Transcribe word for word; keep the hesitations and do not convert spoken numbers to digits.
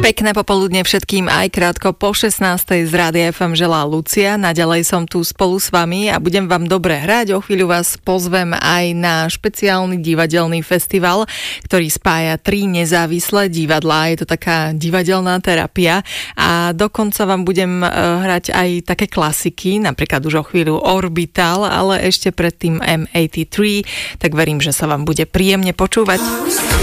Pekné popoludne všetkým, aj krátko po šestnástej z Rádia ef em želá Lucia. Naďalej som tu spolu s vami a budem vám dobre hrať. O chvíľu vás pozvem aj na špeciálny divadelný festival, ktorý spája tri nezávislé divadlá. Je to taká divadelná terapia a dokonca vám budem hrať aj také klasiky, napríklad už o chvíľu Orbital, ale ešte predtým em osemdesiattri, tak verím, že sa vám bude príjemne počúvať.